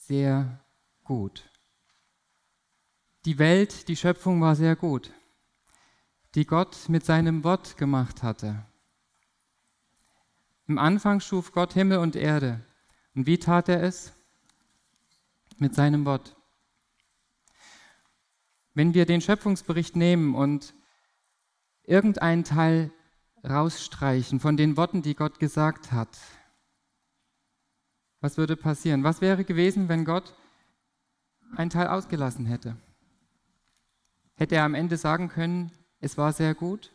sehr gut. Die Welt, die Schöpfung war sehr gut, die Gott mit seinem Wort gemacht hatte. Im Anfang schuf Gott Himmel und Erde. Und wie tat er es? Mit seinem Wort. Wenn wir den Schöpfungsbericht nehmen und irgendeinen Teil rausstreichen von den Worten, die Gott gesagt hat, was würde passieren? Was wäre gewesen, wenn Gott einen Teil ausgelassen hätte? Hätte er am Ende sagen können, es war sehr gut?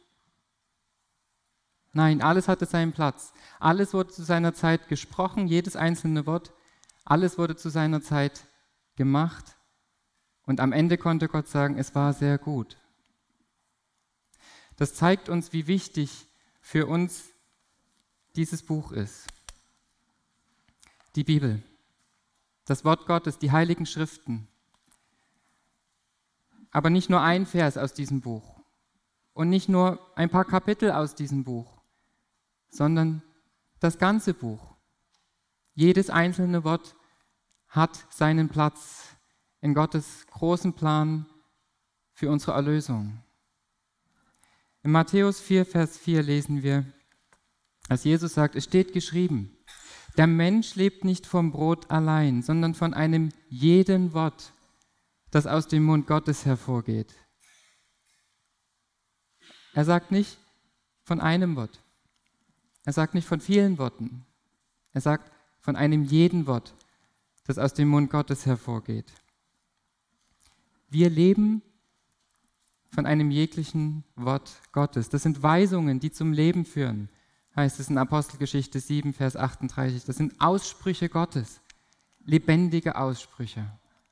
Nein, alles hatte seinen Platz. Alles wurde zu seiner Zeit gesprochen, jedes einzelne Wort, alles wurde zu seiner Zeit gemacht. Und am Ende konnte Gott sagen, es war sehr gut. Das zeigt uns, wie wichtig für uns dieses Buch ist. Die Bibel, das Wort Gottes, die Heiligen Schriften. Aber nicht nur ein Vers aus diesem Buch und nicht nur ein paar Kapitel aus diesem Buch, sondern das ganze Buch. Jedes einzelne Wort hat seinen Platz in Gottes großen Plan für unsere Erlösung. In Matthäus 4, Vers 4 lesen wir, als Jesus sagt, es steht geschrieben, der Mensch lebt nicht vom Brot allein, sondern von einem jeden Wort, das aus dem Mund Gottes hervorgeht. Er sagt nicht von einem Wort. Er sagt nicht von vielen Worten. Er sagt von einem jeden Wort, das aus dem Mund Gottes hervorgeht. Wir leben von einem jeglichen Wort Gottes. Das sind Weisungen, die zum Leben führen, heißt es in Apostelgeschichte 7, Vers 38. Das sind Aussprüche Gottes, lebendige Aussprüche.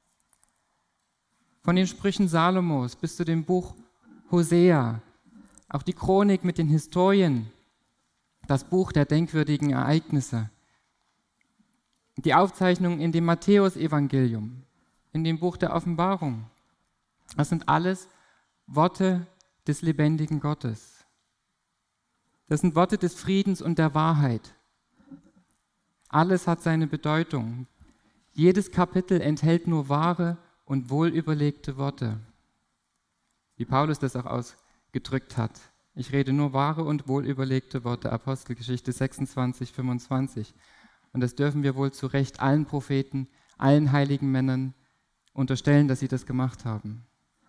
Von den Sprüchen Salomos bis zu dem Buch Hosea, auch die Chronik mit den Historien, das Buch der denkwürdigen Ereignisse, die Aufzeichnungen in dem Matthäusevangelium, in dem Buch der Offenbarung. Das sind alles Worte des lebendigen Gottes. Das sind Worte des Friedens und der Wahrheit. Alles hat seine Bedeutung. Jedes Kapitel enthält nur wahre und wohlüberlegte Worte. Wie Paulus das auch ausgedrückt hat. Ich rede nur wahre und wohlüberlegte Worte. Apostelgeschichte 26, 25. Und das dürfen wir wohl zu Recht allen Propheten, allen heiligen Männern unterstellen, dass sie das gemacht haben.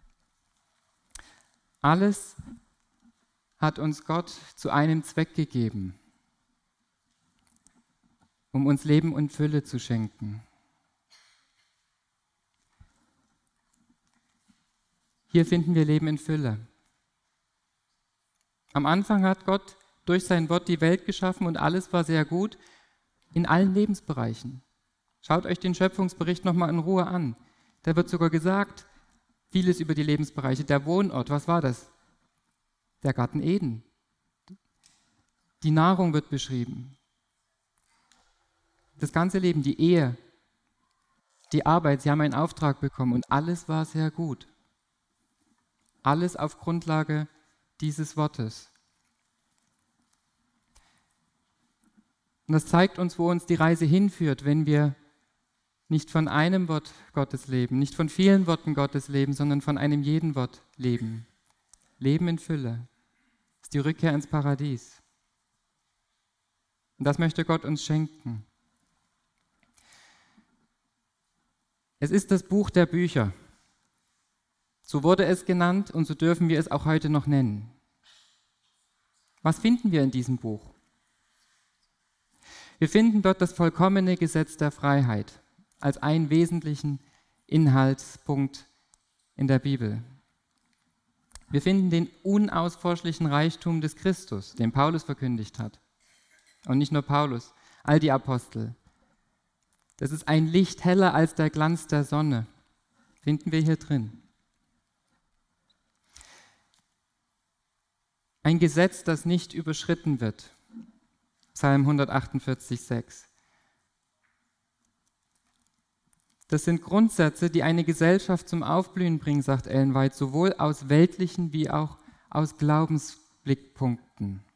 Alles hat uns Gott zu einem Zweck gegeben, um uns Leben und Fülle zu schenken. Hier finden wir Leben in Fülle. Am Anfang hat Gott durch sein Wort die Welt geschaffen und alles war sehr gut in allen Lebensbereichen. Schaut euch den Schöpfungsbericht nochmal in Ruhe an. Da wird sogar gesagt, vieles über die Lebensbereiche. Der Wohnort, was war das? Der Garten Eden. Die Nahrung wird beschrieben. Das ganze Leben, die Ehe, die Arbeit, sie haben einen Auftrag bekommen und alles war sehr gut. Alles auf Grundlage dieses Wortes. Und das zeigt uns, wo uns die Reise hinführt, wenn wir nicht von einem Wort Gottes leben, nicht von vielen Worten Gottes leben, sondern von einem jeden Wort leben. Leben in Fülle. Das ist die Rückkehr ins Paradies. Und das möchte Gott uns schenken. Es ist das Buch der Bücher. So wurde es genannt und so dürfen wir es auch heute noch nennen. Was finden wir in diesem Buch? Wir finden dort das vollkommene Gesetz der Freiheit als einen wesentlichen Inhaltspunkt in der Bibel. Wir finden den unausforschlichen Reichtum des Christus, den Paulus verkündigt hat. Und nicht nur Paulus, all die Apostel. Das ist ein Licht heller als der Glanz der Sonne. Finden wir hier drin. Ein Gesetz, das nicht überschritten wird. Psalm 148, 6. Das sind Grundsätze, die eine Gesellschaft zum Aufblühen bringen, sagt Ellen White, sowohl aus weltlichen wie auch aus Glaubensblickpunkten.